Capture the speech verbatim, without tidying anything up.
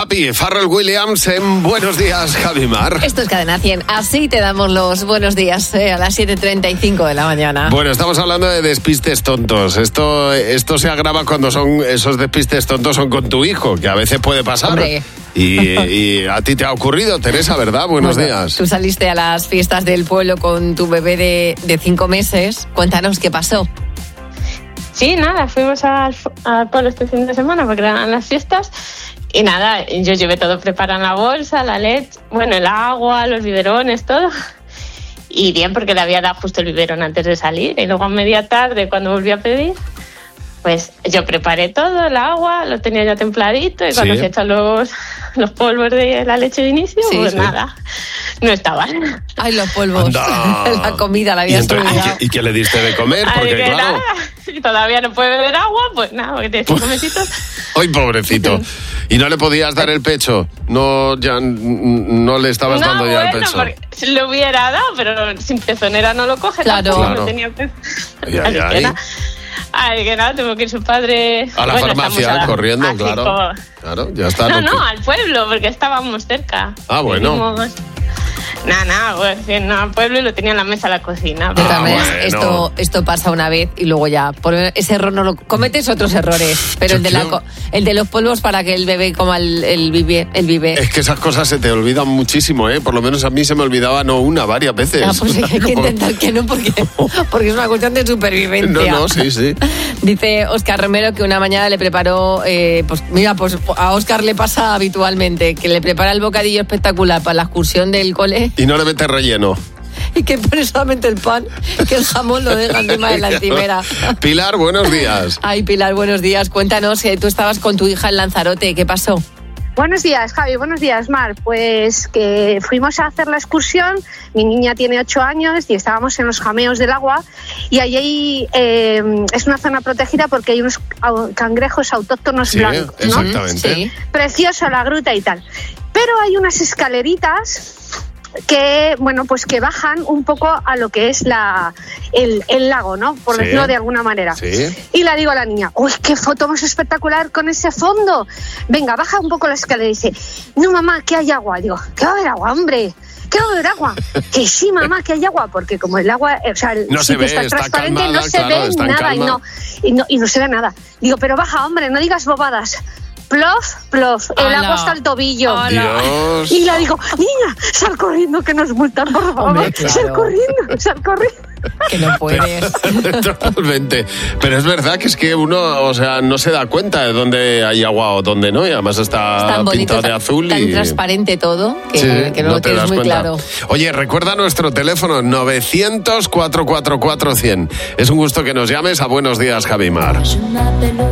Happy, Pharrell Williams en Buenos Días, Javi Mar. Esto es Cadena cien, así te damos los buenos días eh, a las siete treinta y cinco de la mañana. Bueno, estamos hablando de despistes tontos. Esto, esto se agrava cuando son esos despistes tontos son con tu hijo, que a veces puede pasar. Hombre. Y, y a ti te ha ocurrido, Teresa, ¿verdad? Buenos bueno, días. Tú saliste a las fiestas del pueblo con tu bebé de, de cinco meses. Cuéntanos qué pasó. Sí, nada, fuimos al, al pueblo este fin de semana porque eran las fiestas y nada, yo llevé todo preparado en la bolsa, la leche, bueno, el agua, los biberones, todo. Y bien, porque le había dado justo el biberón antes de salir y luego a media tarde, cuando volví a pedir, pues yo preparé todo, el agua, lo tenía ya templadito y cuando sí. se echan los, los polvos de la leche de inicio, Sí, pues sí. nada, no estaban. Ay, los polvos, Anda. la comida la ¿Y, habías entonces, ¿y, olvidado. qué, ¿Y qué le diste de comer? Ay, Porque que claro... nada, y todavía no puede beber agua, pues nada, porque tiene cinco mesitos. ¡Ay, pobrecito! ¿Y no le podías dar el pecho? No, ya no le estabas no, dando ya bueno, el pecho. porque se lo hubiera dado, pero sin pezonera no lo coge. Claro. Tampoco, Claro. No tenía pez. Ay, ay, Así que ay. nada. Ay, que nada, tengo que ir su padre... A la bueno, farmacia, estamos a- corriendo, así claro. como- Claro, ya está. No, lo no, que- al pueblo, porque estábamos cerca. Ah, bueno. Vinimos- Nada, nada, pues no, al pueblo y lo tenía en la mesa en la cocina. De pero- todas Ah, maneras, bueno. esto, esto pasa una vez y luego ya. Por ese error no lo cometes otros errores. Pero Yo el de, la, creo- co- el de los polvos para que el bebé coma el, el vive. El vive. Es que esas cosas se te olvidan muchísimo, ¿eh? Por lo menos a mí se me olvidaba no una, varias veces. Ah, pues sí, hay que intentar que no, porque, porque es una cuestión de supervivencia. No, no, sí, sí. Dice Óscar Romero que una mañana le preparó, eh, pues mira, pues a Óscar le pasa habitualmente, que le prepara el bocadillo espectacular para la excursión del cole Y no le metes relleno. y que pone solamente el pan, que el jamón lo deja encima de la encimera. Pilar, buenos días. Ay, Pilar, buenos días. Cuéntanos, que tú estabas con tu hija en Lanzarote, ¿qué pasó? Buenos días, Javi. Buenos días, Mar. Pues que fuimos a hacer la excursión. Mi niña tiene ocho años y estábamos en los jameos del agua. Y allí eh, es una zona protegida porque hay unos au- cangrejos autóctonos Sí, blancos, ¿no? exactamente. Sí. Precioso la gruta y tal. Pero hay unas escaleritas que, bueno, pues que bajan un poco a lo que es la el, el lago, ¿no? Por Sí. decirlo de alguna manera. Sí. Y le digo a la niña, uy, qué foto más espectacular con ese fondo. Venga, baja un poco la escalera y dice, no, mamá, que hay agua. Digo, ¿qué va a haber agua, hombre? ¿Qué va a haber agua? Que sí, mamá, que hay agua, porque como el agua, eh, o sea, el No se sitio ve, está está transparente, calmada, no se claro, ve está en nada y calma. no, y no y no se ve nada. Digo, pero baja, hombre, no digas bobadas. Plof, plof, el Ala. agua hasta el tobillo. Ala. Dios. Y le digo, niña, sal corriendo que nos multan, por favor. Hombre, claro. Sal corriendo, sal corriendo. Que no puedes. Totalmente. Pero es verdad que es que uno, o sea, no se da cuenta de dónde hay agua o dónde no, y además está Tan bonito, pintado de tan, azul tan y... transparente todo, que, Sí, que no, lo te tienes das muy cuenta. claro. Oye, recuerda nuestro teléfono novecientos, cuatrocientos cuarenta y cuatro cien. Es un gusto que nos llames a Buenos Días, Javi Mar.